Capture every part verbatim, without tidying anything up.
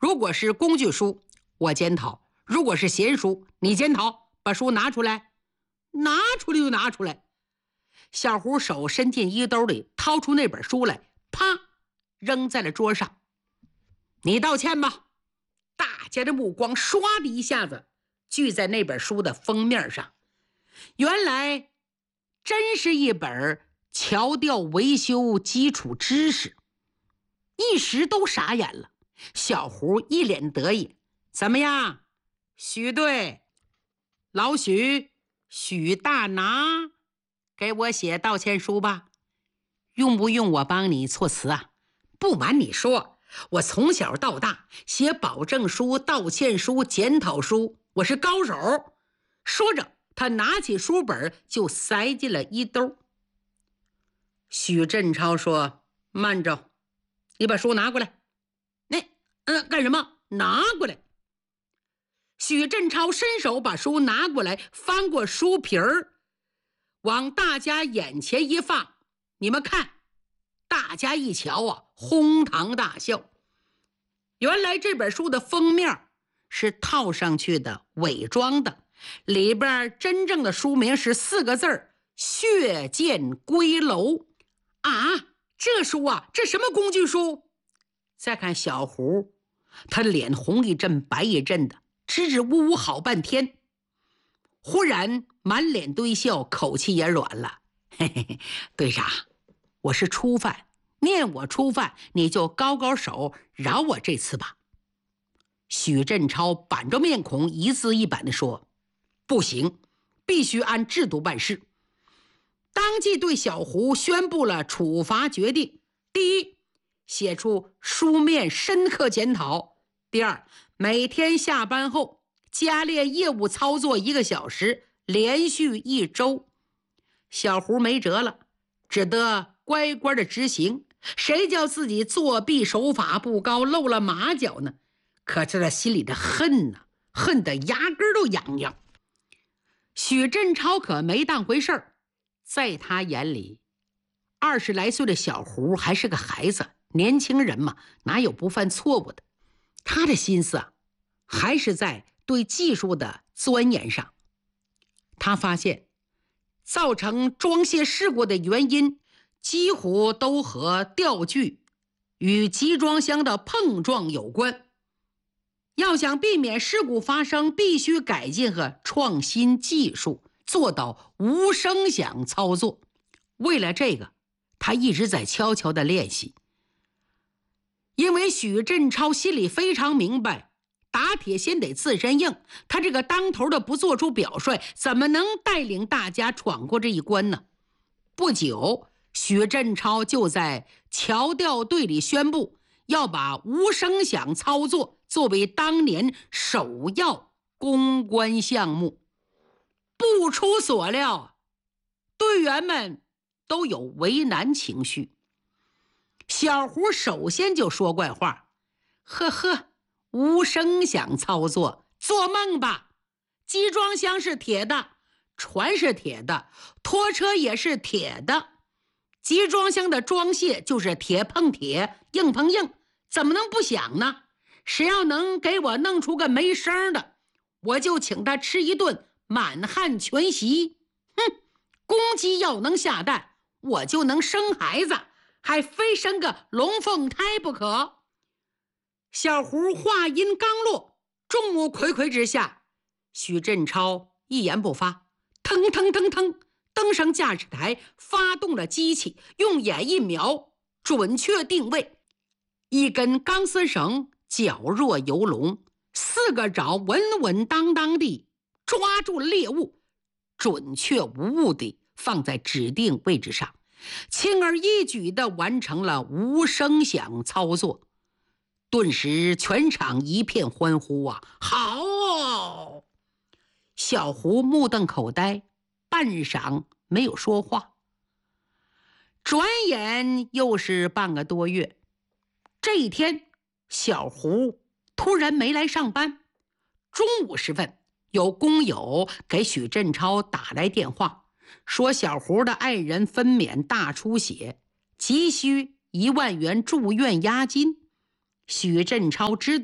如果是工具书，我检讨；如果是闲书，你检讨。把书拿出来，拿出来就拿出来。小胡手伸进衣兜里，掏出那本书来，啪，扔在了桌上。你道歉吧。大家的目光唰的一下子聚在那本书的封面上。原来真是一本桥吊维修基础知识，一时都傻眼了。小胡一脸得意，怎么样，许队？老许，许大拿，给我写道歉书吧。用不用我帮你措辞啊？不瞒你说，我从小到大写保证书、道歉书、检讨书，我是高手。说着，他拿起书本就塞进了衣兜。许振超说：慢着，你把书拿过来。那呃干什么？拿过来。许振超伸手把书拿过来，翻过书皮儿，往大家眼前一放。你们看，大家一瞧啊，哄堂大笑。原来这本书的封面是套上去的，伪装的，里边真正的书名是四个字儿：血溅归楼。啊，这书啊，这什么工具书？再看小胡，他脸红一阵白一阵的，支支吾吾好半天，忽然满脸堆笑，口气也软了。嘿嘿嘿，队长，我是初犯，念我初犯，你就高高手，饶我这次吧。许振超板着面孔，一字一板地说：不行，必须按制度办事。当即对小胡宣布了处罚决定：第一，写出书面深刻检讨；第二，每天下班后加练业务操作一个小时，连续一周。小胡没辙了，只得乖乖的执行。谁叫自己作弊手法不高，露了马脚呢？可是他心里的恨呢，恨得牙根都痒痒。许振超可没当回事儿，在他眼里，二十来岁的小胡还是个孩子，年轻人嘛，哪有不犯错误的？他的心思啊，还是在对技术的钻研上。他发现，造成装卸事故的原因几乎都和吊具与集装箱的碰撞有关。要想避免事故发生，必须改进和创新技术，做到无声响操作。为了这个，他一直在悄悄地练习。因为许振超心里非常明白，打铁先得自身硬，他这个当头的不做出表率，怎么能带领大家闯过这一关呢？不久，许振超就在桥吊队里宣布，要把无声响操作作为当年首要攻关项目。不出所料，队员们都有为难情绪。小胡首先就说怪话：呵呵，无声响操作，做梦吧！集装箱是铁的，船是铁的，拖车也是铁的，集装箱的装卸就是铁碰铁，硬碰硬，怎么能不响呢？谁要能给我弄出个没声的，我就请他吃一顿满汉全席。哼，公鸡要能下蛋，我就能生孩子，还非生个龙凤胎不可。小胡话音刚落，众目睽睽之下，许振超一言不发，腾腾腾腾登上驾驶台，发动了机器，用眼一瞄，准确定位。一根钢丝绳绞若游龙，四个爪稳稳当当地抓住了猎物，准确无误地放在指定位置上，轻而易举地完成了无声响操作。顿时全场一片欢呼啊！好哦！小胡目瞪口呆，半晌没有说话。转眼又是半个多月，这一天，小胡突然没来上班。中午时分，有工友给许振超打来电话，说小胡的爱人分娩大出血，急需一万元住院押金。许振超知道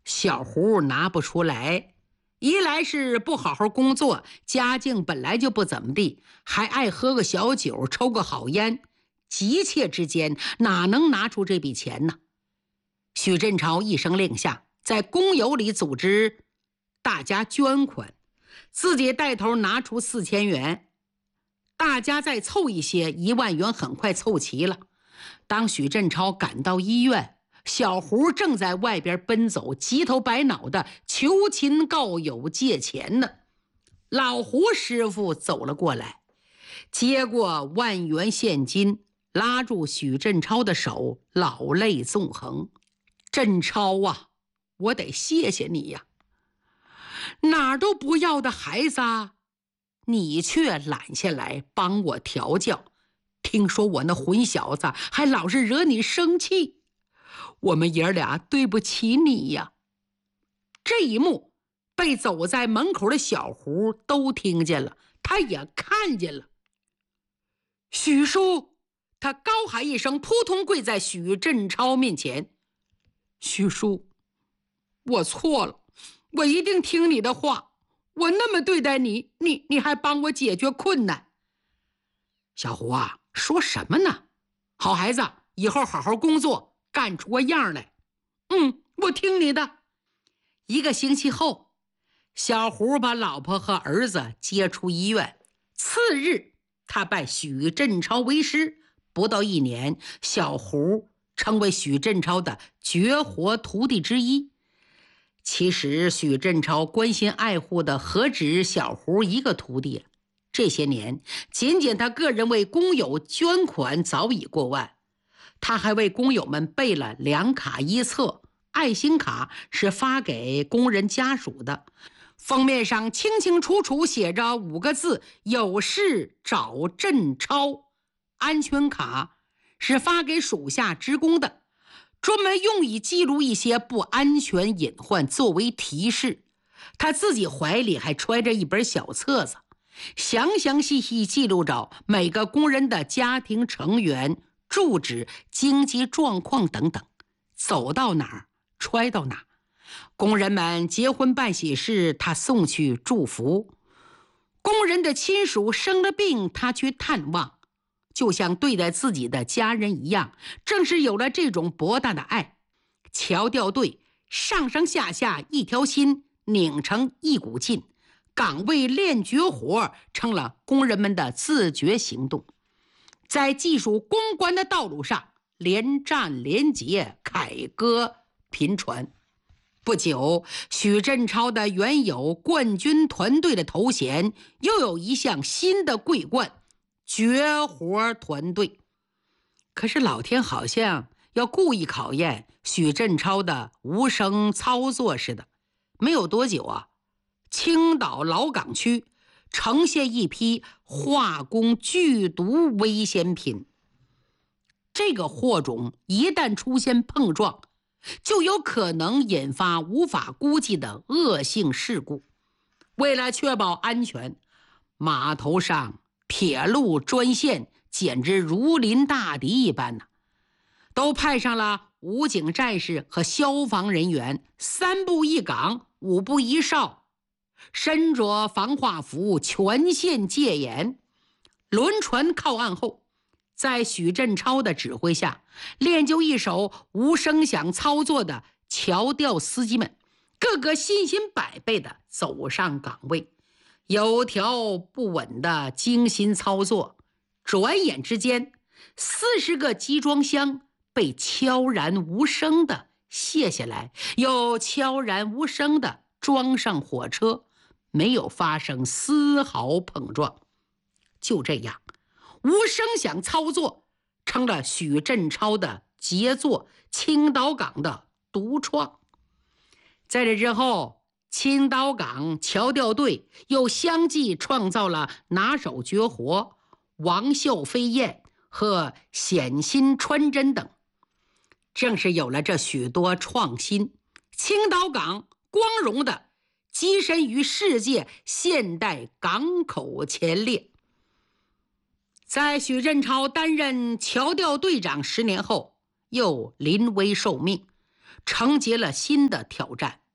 小胡拿不出来，一来是不好好工作，家境本来就不怎么地，还爱喝个小酒，抽个好烟，急切之间哪能拿出这笔钱呢？许振超一声令下，在工友里组织大家捐款，自己带头拿出四千元，大家再凑一些，一万元很快凑齐了。当许振超赶到医院，小胡正在外边奔走，急头白脑的求亲告友借钱呢。老胡师傅走了过来，接过万元现金，拉住许振超的手，老泪纵横。振超啊，我得谢谢你呀！哪儿都不要的孩子，你却揽下来帮我调教。听说我那混小子还老是惹你生气，我们爷俩对不起你呀。这一幕被走在门口的小胡都听见了，他也看见了。许叔，他高喊一声，扑通跪在许振超面前。许叔，我错了，我一定听你的话，我那么对待你，你你还帮我解决困难。小胡啊，说什么呢？好孩子，以后好好工作，干出个样来。嗯，我听你的。一个星期后，小胡把老婆和儿子接出医院。次日，他拜许振超为师。不到一年，小胡成为许振超的绝活徒弟之一。其实许振超关心爱护的何止小胡一个徒弟，这些年仅仅他个人为工友捐款早已过万。他还为工友们备了两卡一册，爱心卡是发给工人家属的，封面上清清楚楚写着五个字：有事找振超。安全卡是发给属下职工的，专门用以记录一些不安全隐患作为提示。他自己怀里还揣着一本小册子，详详细细记录着每个工人的家庭成员、住址、经济状况等等，走到哪儿揣到哪儿。工人们结婚办喜事，他送去祝福；工人的亲属生了病，他去探望，就像对待自己的家人一样。正是有了这种博大的爱，桥吊队上上下下一条心，拧成一股劲，岗位练绝活成了工人们的自觉行动，在技术攻关的道路上连战连捷，凯歌频传。不久，许振超的原有冠军团队的头衔又有一项新的桂冠——绝活团队。可是老天好像要故意考验许振超的无声操作似的。没有多久啊，青岛老岗区呈现一批化工剧毒危险品。这个货种一旦出现碰撞，就有可能引发无法估计的恶性事故。为了确保安全，码头上铁路专线简直如临大敌一般呢、啊，都派上了武警战士和消防人员，三步一岗，五步一哨，身着防化服，全线戒严。轮船靠岸后，在许振超的指挥下，练就一手无声响操作的桥吊司机们，个个信心百倍地走上岗位，有条不紊的精心操作。转眼之间，四十个集装箱被悄然无声地卸下来，又悄然无声地装上火车，没有发生丝毫碰撞。就这样，无声响操作成了许振超的杰作，青岛港的独创。在这之后，青岛港桥吊队又相继创造了拿手绝活王啸飞燕和显心穿针等。正是有了这许多创新，青岛港光荣地跻身于世界现代港口前列。在许振超担任桥吊队长十年后，又临危受命，承接了新的挑战。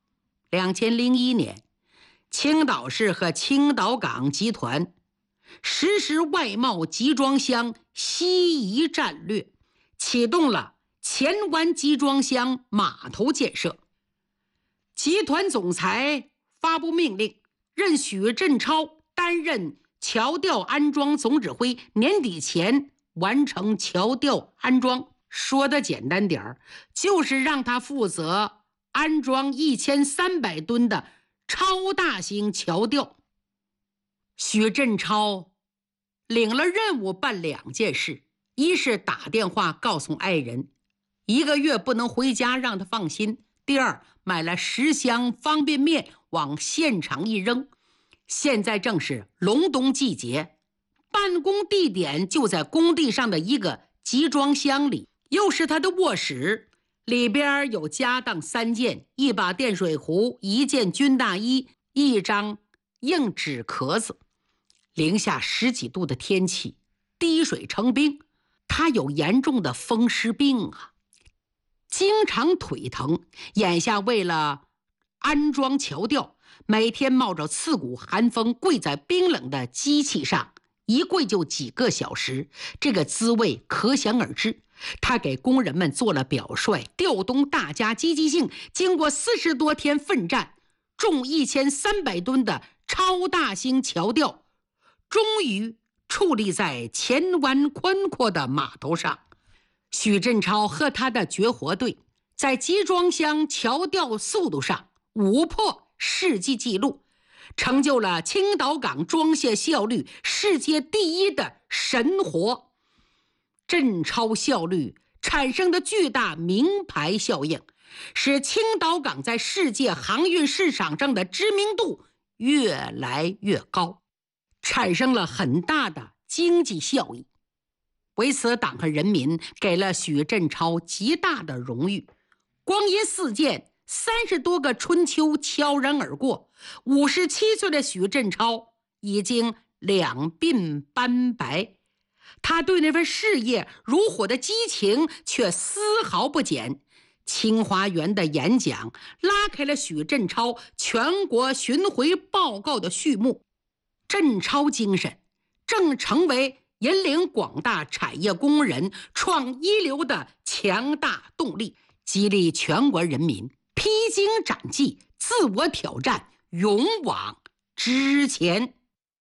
两千零一年，青岛市和青岛港集团实施外贸集装箱西移战略，启动了前湾集装箱码头建设。集团总裁发布命令，任许振超担任桥吊安装总指挥，年底前完成桥吊安装。说的简单点儿，就是让他负责安装一千三百吨的超大型桥吊。许振超领了任务，办两件事：一是打电话告诉爱人，一个月不能回家，让他放心；第二，买了十箱方便面往现场一扔。现在正是隆冬季节，办公地点就在工地上的一个集装箱里，又是他的卧室，里边有家当三件，一把电水壶，一件军大衣，一张硬纸壳子。零下十几度的天气，滴水成冰，他有严重的风湿病啊，经常腿疼。眼下为了安装桥吊，每天冒着刺骨寒风，跪在冰冷的机器上，一跪就几个小时，这个滋味可想而知。他给工人们做了表率，调动大家积极性，经过四十多天奋战，重一千三百吨的超大型桥吊终于矗立在前湾宽阔的码头上。许振超和他的绝活队在集装箱桥吊速度上五破世纪纪录，成就了青岛港装卸效率世界第一的神活。振超效率产生的巨大名牌效应，使青岛港在世界航运市场上的知名度越来越高，产生了很大的经济效益。为此，党和人民给了许振超极大的荣誉。光阴似箭，三十多个春秋悄然而过，五十七岁的许振超已经两鬓斑白，他对那份事业如火的激情却丝毫不减。清华园的演讲拉开了许振超全国巡回报告的序幕。振超精神正成为引领广大产业工人创一流的强大动力，激励全国人民披荆斩棘，自我挑战，勇往直前。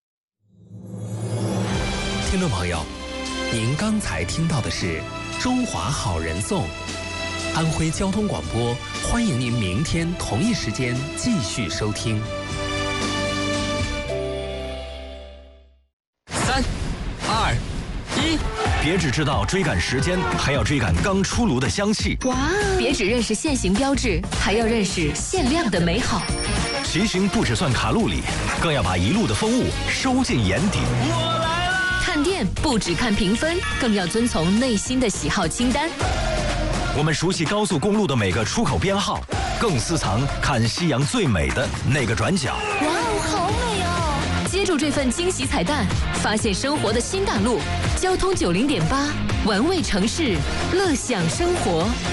听众朋友，您刚才听到的是《中华好人颂》，安徽交通广播，欢迎您明天同一时间继续收听。 三、二、一， 别只知道追赶时间，还要追赶刚出炉的香气。 哇！别只认识现行标志，还要认识限量的美好。 骑行不只算卡路里，更要把一路的风物收进眼底。 我来啦！ 看店不只看评分，更要遵从内心的喜好清单。 我们熟悉高速公路的每个出口编号，更私藏看夕阳最美的那个转角。 哇哦，好美哦！接住这份惊喜彩蛋，发现生活的新大陆。交通九零点八，玩味城市，乐享生活。